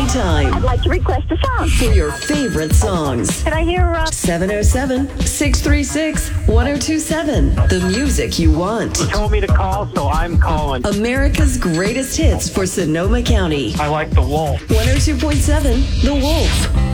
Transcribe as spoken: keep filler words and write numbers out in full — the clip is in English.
anytime. I'd like to request a song. For your favorite songs. Can I hear uh... seven oh seven, six three six, one oh two seven. The music you want. You told me to call, so I'm calling. America's greatest hits for Sonoma County. I like The Wolf. one oh two point seven The Wolf.